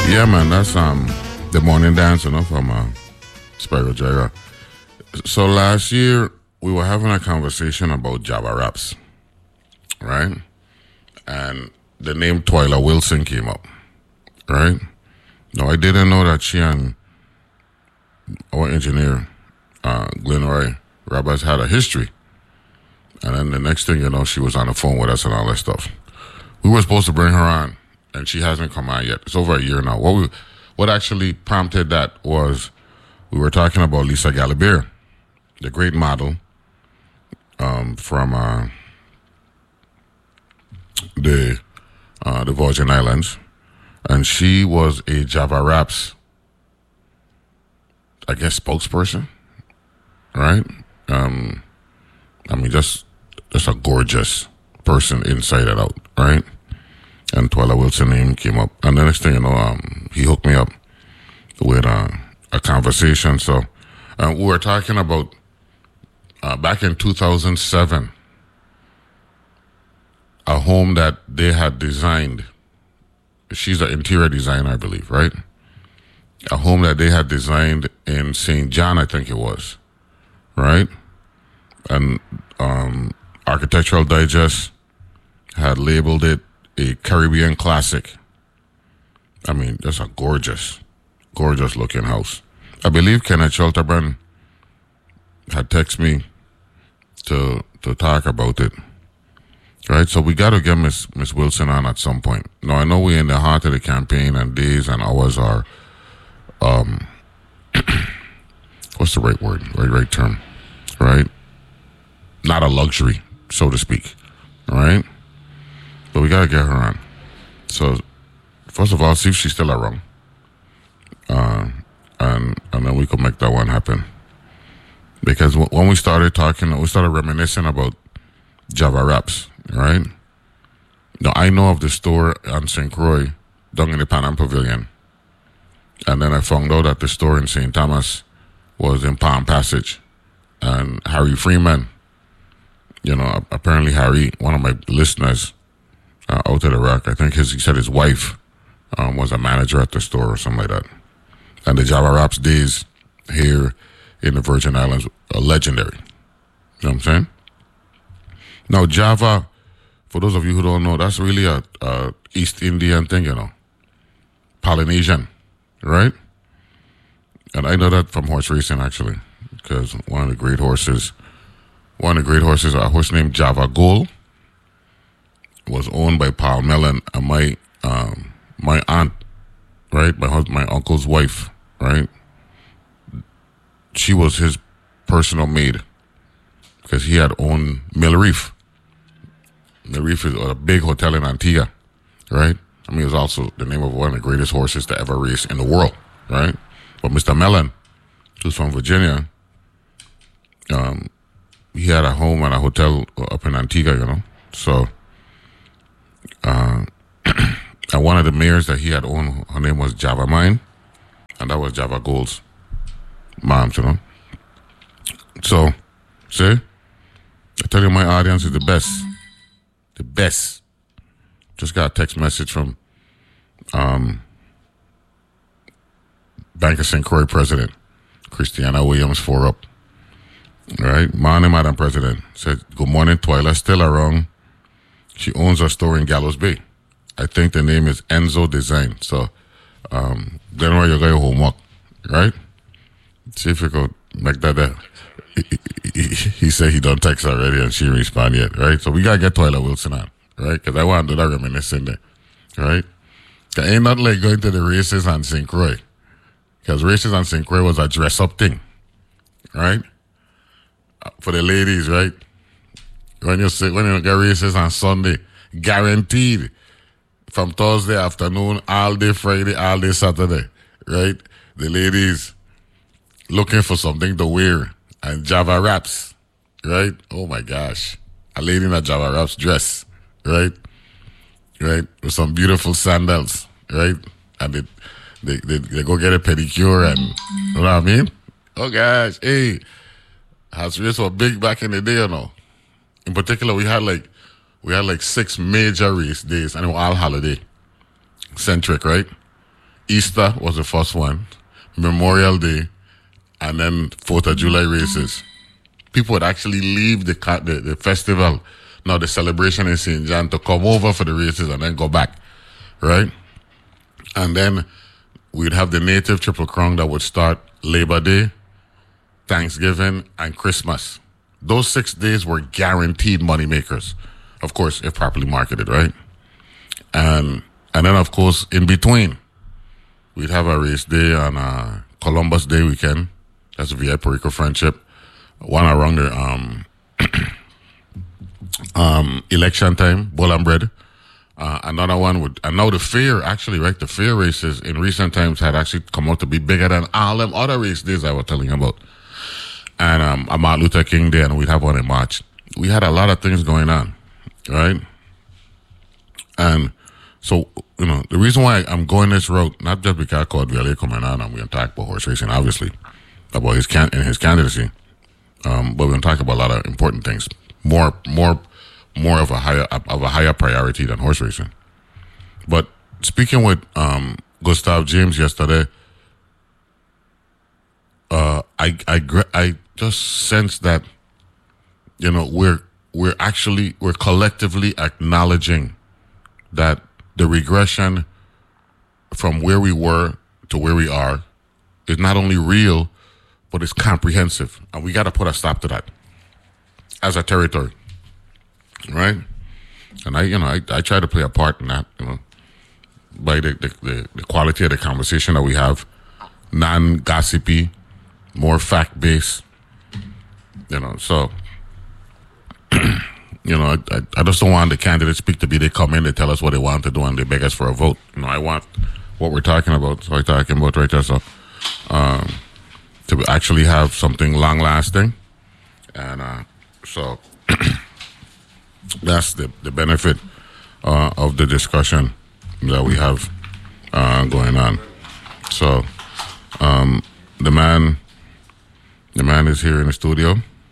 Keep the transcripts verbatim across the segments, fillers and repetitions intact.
Yeah, man, that's um the morning dance, you know, from uh, Spiral Jagger. So last year we were having a conversation about Java raps, right? And the name Twyla Wilson came up, right? No, I didn't know that she and our engineer, uh, Glenroy Roberts, had a history. And then the next thing you know, she was on the phone with us and all that stuff. We were supposed to bring her on, and she hasn't come on yet. It's over a year now. What we, what actually prompted that was we were talking about Lisa Galibier, the great model um, from uh, the uh, the Virgin Islands, and she was a Java Raps, I guess, spokesperson, right? Um, I mean, just just a gorgeous person inside and out, right? And Twyla Wilson name came up, and the next thing you know, um, he hooked me up with uh, a conversation. So uh, we were talking about uh, back in two thousand seven, a home that they had designed. She's an interior designer, I believe, right? A home that they had designed in Saint John, I think it was, right? And um, Architectural Digest had labeled it a Caribbean classic. I mean, just a gorgeous, gorgeous looking house. I believe Kenneth Schulterbrand had texted me to to talk about it. Right? So we got to get Miss Miss Wilson on at some point. Now, I know we're in the heart of the campaign and days and hours are, um, what's the right word, right, right term, right? Not a luxury, so to speak, all right? But we got to get her on. So, first of all, see if she's still around. Uh, and, and then we could make that one happen. Because w- when we started talking, we started reminiscing about Java Raps, right? Now, I know of the store on Saint Croix down in the Pan Am Pavilion. And then I found out that the store in Saint Thomas was in Palm Passage. And Harry Freeman, you know, apparently Harry, one of my listeners uh, out of the rock, I think his, he said his wife um, was a manager at the store or something like that. And the Java Raps days here in the Virgin Islands are legendary. You know what I'm saying? Now, Java, for those of you who don't know, that's really a, a East Indian thing, you know, Polynesian, right? And I know that from horse racing, actually, because one of the great horses, one of the great horses, a horse named Java Gold, was owned by Paul Mellon and my um, my aunt, right, my hus- my uncle's wife, right? She was his personal maid because he had owned Mill Reef. The Reef is a big hotel in Antigua, right? I mean, it was also the name of one of the greatest horses to ever race in the world, right? But Mister Mellon, who's from Virginia, um, he had a home and a hotel up in Antigua, you know? So, uh, and one of the mares that he had owned, her name was Java Mine, and that was Java Gold's mom, you know? So, see? I tell you, my audience is the best. The best. Just got a text message from um, Bank of Saint Croix president, Christiana Williams, four up. All right. Morning, Madam President. Said, good morning, Twyla. Still around. She owns a store in Gallows Bay. I think the name is Enzo Design. So, um, then where you got your homework, right? See if you could make that there. He, he, he said he done text already and she respond yet, right? So we gotta get Twyla Wilson on, right? Because I want to do that reminiscing there, right? There ain't nothing like going to the races on Saint Croix, because races on Saint Croix was a dress-up thing, right? For the ladies, right? When you say, when you get races on Sunday, guaranteed from Thursday afternoon, all day Friday, all day Saturday, right? The ladies looking for something to wear. And Java Raps, right? Oh my gosh. A lady in a Java Raps dress, right? Right? With some beautiful sandals, right? And they, they, they, they go get a pedicure and, you know what I mean? Oh gosh, hey. House race were big back in the day, you know. In particular, we had like, we had like six major race days and they were all holiday centric, right? Easter was the first one, Memorial Day, and then fourth of July races. People would actually leave the, the the festival, now the celebration in Saint John, to come over for the races and then go back, right? And then we'd have the native Triple Crown that would start Labor Day, Thanksgiving, and Christmas. Those six days were guaranteed money makers, of course, if properly marketed, right? And and then, of course, in between, we'd have a race day on uh, Columbus Day weekend. That's via Puerto Rico Friendship. One around the um, um, election time, Bull and Bread. Uh, another one would, and now the fair, actually, right, the fair races in recent times had actually come out to be bigger than all them other race days I was telling you about. And um, a Martin Luther King Day, and we'd have one in March. We had a lot of things going on, right? And so, you know, the reason why I'm going this route, not just because Claude Vallée coming on and we're going to talk about horse racing, obviously, about his can and his candidacy, um, but we're going to talk about a lot of important things, more, more, more of a higher of a higher priority than horse racing. But speaking with um, Gustav James yesterday, uh, I I I just sense that, you know, we're we're actually we're collectively acknowledging that the regression from where we were to where we are is not only real, but it's comprehensive, and we got to put a stop to that as a territory, right? And I, you know, I, I try to play a part in that, you know, by the the, the, the quality of the conversation that we have, non-gossipy, more fact-based, you know. So, you know, I, I just don't want the candidates speak to be. They come in, they tell us what they want to do, and they beg us for a vote. You know, I want what we're talking about. So I'm talking about right there. So, um, to actually have something long-lasting, and uh, so that's the the benefit uh, of the discussion that we have uh, going on. So, um, the man, the man is here in the studio.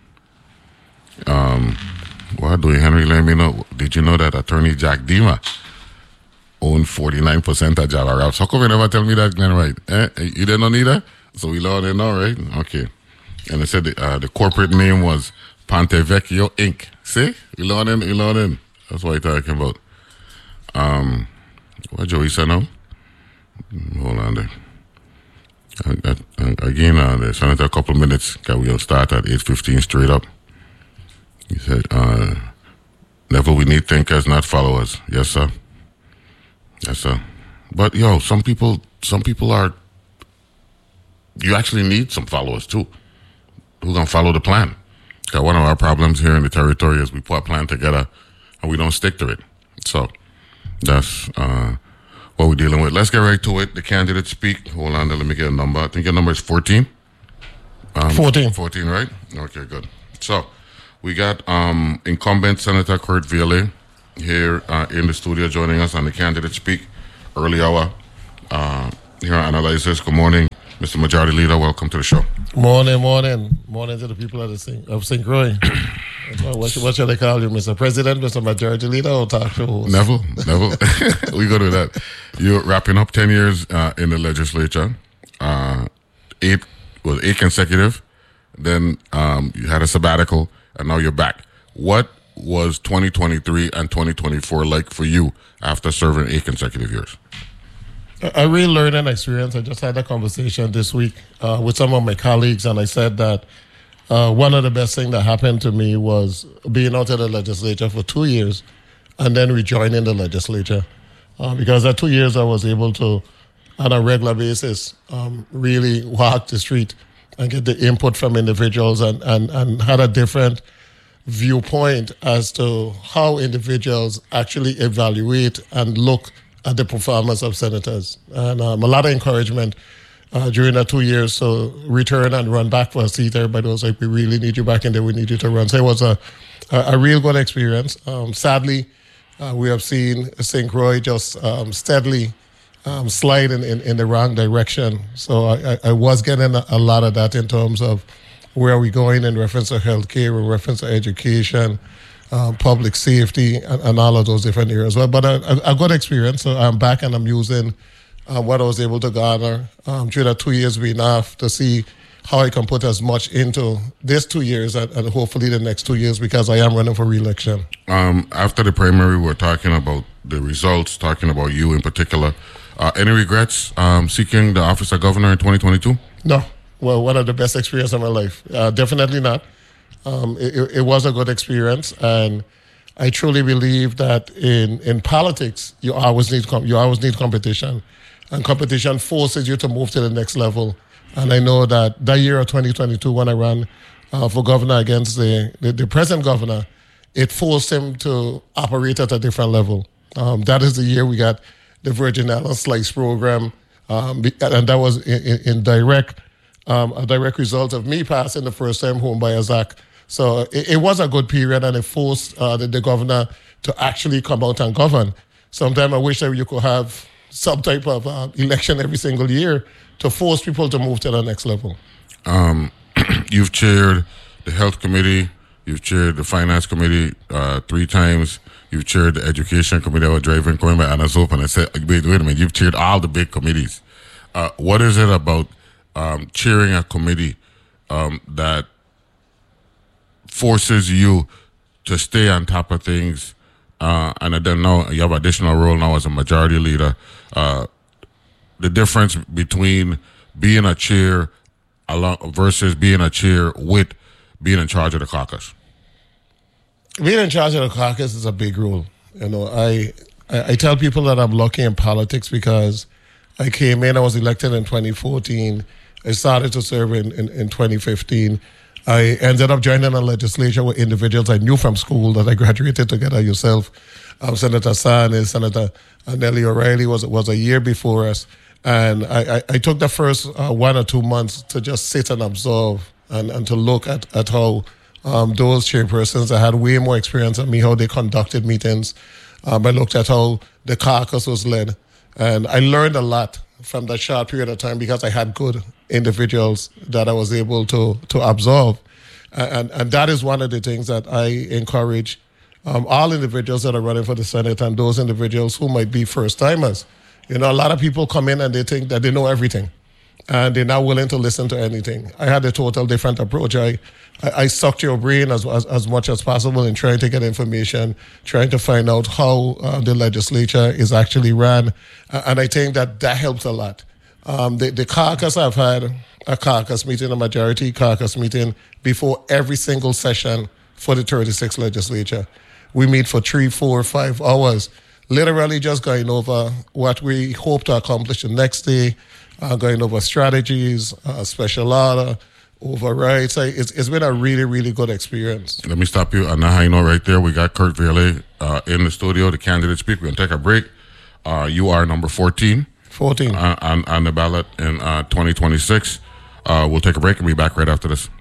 Um. Well, do you, Henry, let me know. Did you know that attorney Jack Dima owned forty-nine percent of Java Raps? How come you never tell me that, Glenn Wright? Eh? You didn't know neither? So we learned it now, right? Okay. And they said the, uh, the corporate name was Pontevecchio Incorporated. See? You learning, you learning. That's what I'm talking about. Um, what Joey said now? Hold on there. I, I, again, uh, there's another couple of minutes that we'll start at eight fifteen straight up. He said, uh, Neville, we need thinkers, not followers. Yes, sir. Yes, sir. But, yo, some people, some people are, you actually need some followers, too, who going to follow the plan. Because one of our problems here in the territory is we put a plan together and we don't stick to it. So that's uh, what we're dealing with. Let's get right to it. The candidates speak. Hold on, let me get a number. I think your number is fourteen. Um, fourteen. fourteen, right? Okay, good. So, we got um, incumbent Senator Kurt Vallée here uh, in the studio joining us on the candidate speak early hour uh, here on Analysis. Good morning, Mister Majority Leader. Welcome to the show. Morning, morning. Morning to the people of, the Saint, of Saint Croix. what, what should I call you, Mister President, Mister Majority Leader, or talk show host? Neville, Neville. We go to that. You're wrapping up ten years uh, in the legislature. Uh, eight, was eight consecutive. Then um, you had a sabbatical. And now you're back. What was twenty twenty-three and twenty twenty-four like for you after serving eight consecutive years? I really learned an experience. I just had a conversation this week uh, with some of my colleagues, and I said that uh, one of the best things that happened to me was being out of the legislature for two years and then rejoining the legislature. Uh, because at two years, I was able to, on a regular basis, um, really walk the street and get the input from individuals, and, and, and had a different viewpoint as to how individuals actually evaluate and look at the performance of senators. And um, a lot of encouragement uh, during that two years. So return and run back for a seat. Everybody was like, we really need you back in there. We need you to run. So it was a, a, a real good experience. Um, sadly, uh, we have seen Saint Croix just um, steadily Um, sliding in, in the wrong direction. So I, I was getting a, a lot of that in terms of where are we going in reference to healthcare, in reference to education, um, public safety, and, and all of those different areas. But, but a, a good experience. So I'm back and I'm using uh, what I was able to garner um, during that two years being off to see how I can put as much into this two years and, and hopefully the next two years because I am running for re-election. Um, after the primary, we're talking about the results, talking about you in particular. Uh, any regrets um, seeking the office of governor in twenty twenty-two? No. Well, one of the best experiences of my life. Uh, definitely not. Um, it, it was a good experience, and I truly believe that in, in politics, you always need com- you always need competition, and competition forces you to move to the next level. And I know that that year of twenty twenty-two, when I ran uh, for governor against the, the, the present governor, it forced him to operate at a different level. Um, that is the year we got the Virgin Islands Slice program, um, and that was in, in, in direct um, a direct result of me passing the first time home by Isaac. So it, it was a good period, and it forced uh, the, the governor to actually come out and govern. Sometimes I wish that you could have some type of uh, election every single year to force people to move to the next level. Um, you've chaired the health committee, you've chaired the finance committee uh, three times, you've chaired the education committee. I was driving, going by Anna's Open, and said, wait, wait a minute, you've chaired all the big committees. Uh, what is it about um, chairing a committee um, that forces you to stay on top of things? Uh, and I don't know, you have additional role now as a majority leader. Uh, the difference between being a chair along versus being a chair with being in charge of the caucus. Being in charge of the caucus is a big role. You know, I, I I tell people that I'm lucky in politics because I came in, I was elected in twenty fourteen. I started to serve in, in, in twenty fifteen. I ended up joining the legislature with individuals I knew from school that I graduated together. Yourself, um, Senator Sarnes, Senator Nellie O'Reilly was was a year before us, and I, I, I took the first uh, one or two months to just sit and observe and, and to look at at how um, those chairpersons that had way more experience than me, how they conducted meetings. Um, I looked at how the caucus was led, and I learned a lot from that short period of time because I had good individuals that I was able to to absorb. And, and that is one of the things that I encourage um, all individuals that are running for the Senate and those individuals who might be first-timers. You know, a lot of people come in and they think that they know everything, and they're not willing to listen to anything. I had a total different approach. I I, I sucked your brain as, as as much as possible in trying to get information, trying to find out how uh, the legislature is actually ran, and I think that that helps a lot. Um, the, the caucus, I've had a caucus meeting, a majority caucus meeting before every single session for the thirty-sixth legislature. We meet for three, four, five hours, literally just going over what we hope to accomplish the next day, uh, going over strategies, uh, special order, overrides. It's, it's been a really, really good experience. Let me stop you on that high note right there. We got Kurt Valet uh, in the studio, the candidate speaker. We're going to take a break. Uh, you are number fourteen. fourteen. Uh, on, on the ballot in uh, twenty twenty-six. Uh, we'll take a break and be back right after this.